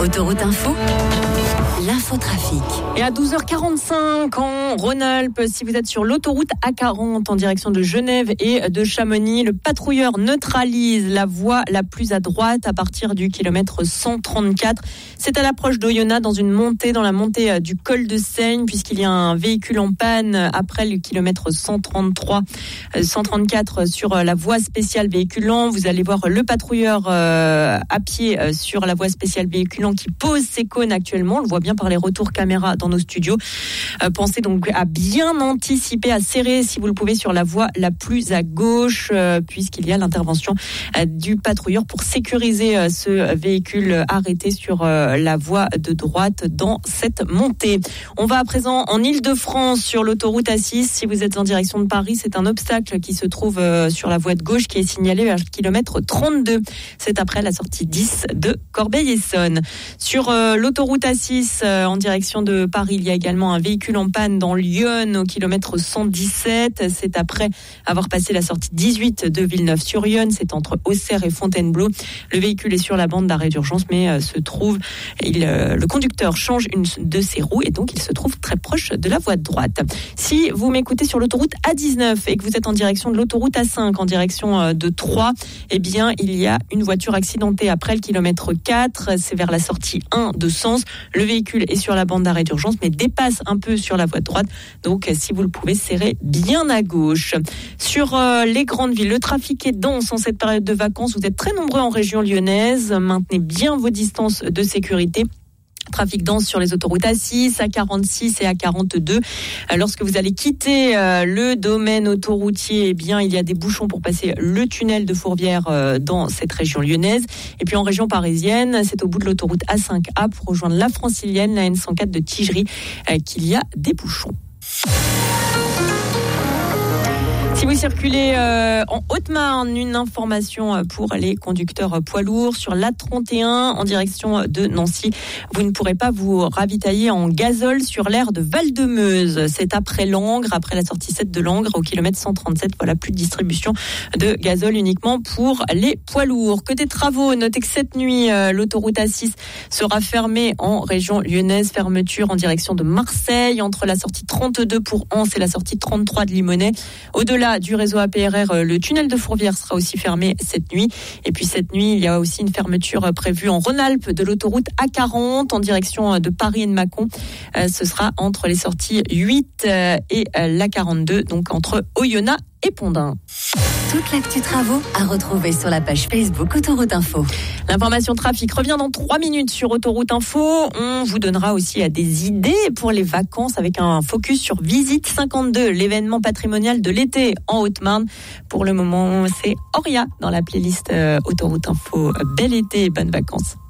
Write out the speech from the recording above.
Autoroute Info, l'infotrafic. Et à 12h45 en Rhône-Alpes, si vous êtes sur l'autoroute A40 en direction de Genève et de Chamonix, le patrouilleur neutralise la voie la plus à droite à partir du kilomètre 134. C'est à l'approche d'Oyonnax dans la montée du col de Seigne, puisqu'il y a un véhicule en panne après le kilomètre 134 sur la voie spéciale véhiculant. Vous allez voir le patrouilleur à pied sur la voie spéciale véhiculant qui pose ses cônes actuellement. On le voit bien par les retours caméra dans nos studios. Pensez donc à bien anticiper, à serrer si vous le pouvez sur la voie la plus à gauche, puisqu'il y a l'intervention du patrouilleur pour sécuriser ce véhicule arrêté sur la voie de droite dans cette montée. On va à présent en Île-de-France sur l'autoroute A6. Si vous êtes en direction de Paris, c'est un obstacle qui se trouve sur la voie de gauche qui est signalé vers le kilomètre 32. C'est après la sortie 10 de Corbeil-Essonnes. Sur l'autoroute A6 en direction de Paris, il y a également un véhicule en panne dans Lyon au kilomètre 117. C'est après avoir passé la sortie 18 de Villeneuve-sur-Yonne. C'est entre Auxerre et Fontainebleau. Le véhicule est sur la bande d'arrêt d'urgence, mais le conducteur change une de ses roues et donc il se trouve très proche de la voie de droite. Si vous m'écoutez sur l'autoroute A19 et que vous êtes en direction de l'autoroute A5 en direction de Troyes, eh bien il y a une voiture accidentée après le kilomètre 4. C'est vers la sortie 1 de Sens. Le véhicule est sur la bande d'arrêt d'urgence mais dépasse un peu sur la voie de droite. Donc si vous le pouvez, serrez bien à gauche. Sur les grandes villes, le trafic est dense en cette période de vacances. Vous êtes très nombreux en région lyonnaise. Maintenez bien vos distances de sécurité. Trafic dense sur les autoroutes A6, A46 et A42. Lorsque vous allez quitter le domaine autoroutier, eh bien, il y a des bouchons pour passer le tunnel de Fourvière dans cette région lyonnaise. Et puis en région parisienne, c'est au bout de l'autoroute A5A pour rejoindre la Francilienne, la N104 de Tigerie, qu'il y a des bouchons. Si vous circulez en Haute-Marne, une information pour les conducteurs poids lourds sur l'A31 en direction de Nancy. Vous ne pourrez pas vous ravitailler en gazole sur l'aire de Val-de-Meuse. C'est après Langres, après la sortie 7 de Langres au kilomètre 137. Voilà, plus de distribution de gazole uniquement pour les poids lourds. Côté travaux, notez que cette nuit, l'autoroute A6 sera fermée en région lyonnaise. Fermeture en direction de Marseille entre la sortie 32 pour Anse et la sortie 33 de Limonest. Au-delà du réseau APRR, le tunnel de Fourvière sera aussi fermé cette nuit. Et puis cette nuit, il y a aussi une fermeture prévue en Rhône-Alpes de l'autoroute A40 en direction de Paris et de Mâcon. Ce sera entre les sorties 8 et l'A42, donc entre Oyonnax et Pondin. Toute l'actu travaux à retrouver sur la page Facebook Autoroute Info. L'information trafic revient dans 3 minutes sur Autoroute Info. On vous donnera aussi des idées pour les vacances avec un focus sur Visite 52, l'événement patrimonial de l'été en Haute-Marne. Pour le moment, c'est Auria dans la playlist Autoroute Info. Bel été et bonnes vacances.